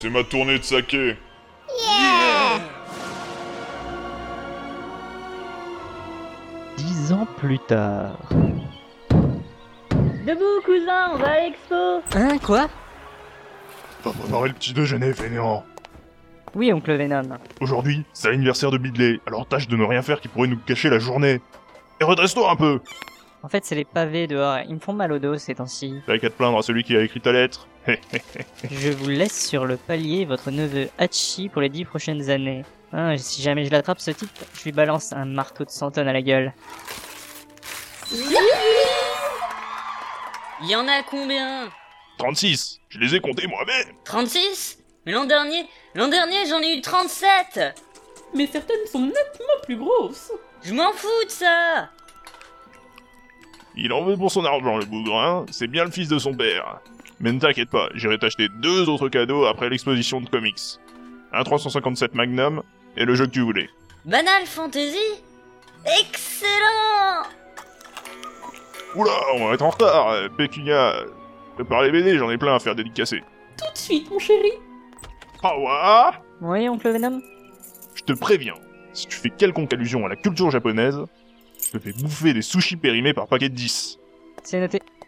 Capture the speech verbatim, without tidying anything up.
C'est ma tournée de saké. Dix ans plus tard... Debout, cousin, on va à l'expo. Hein, quoi? T'as préparé le petit déjeuner, fainéant. Oui, oncle Venom. Aujourd'hui, c'est l'anniversaire de Bidley, alors tâche de ne rien faire qui pourrait nous gâcher la journée. Et redresse-toi un peu. En fait, c'est les pavés dehors, ils me font mal au dos ces temps-ci. T'as qu'à te plaindre à celui qui a écrit ta lettre. Je vous laisse sur le palier votre neveu Hachi pour les dix prochaines années. Hein, si jamais je l'attrape ce type, je lui balance un marteau de cent tonnes à la gueule. Il y en a combien? trente-six, je les ai comptés moi-même. trente-six? Mais l'an dernier, l'an dernier j'en ai eu trente-sept. Mais certaines sont nettement plus grosses. Je m'en fous de ça. Il en veut pour son argent, le bougrin, c'est bien le fils de son père. Mais ne t'inquiète pas, j'irai t'acheter deux autres cadeaux après l'exposition de comics. Un trois cent cinquante-sept Magnum, et le jeu que tu voulais. Banal Fantasy? Excellent. Oula, on va être en retard, euh, Pécunia. Prépare les B D, j'en ai plein à faire dédicacer. Tout de suite, mon chéri. Ah ouais? Oui, oncle Venom? Je te préviens, si tu fais quelconque allusion à la culture japonaise, je te fais bouffer des sushis périmés par paquet de dix. C'est noté.